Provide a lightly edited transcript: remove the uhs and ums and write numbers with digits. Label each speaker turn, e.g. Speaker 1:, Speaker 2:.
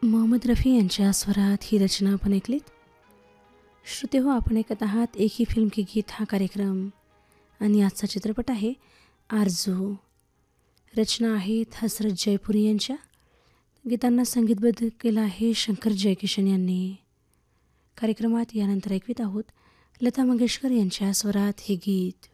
Speaker 1: मोहम्मद रफी यांच्या स्वरात ही रचना आपण ऐकलीत. श्रोते हो, आपण ऐकत आहात एक ही फिल्म की गीत हा कार्यक्रम आणि आजचा चित्रपट आहे आरजू. रचना आहेत हसरत जयपुरी यांच्या. गीतांना संगीतबद्ध केलं आहे शंकर जयकिशन यांनी. कार्यक्रमात यानंतर ऐकवीत आहोत लता मंगेशकर यांच्या स्वरात हे गीत.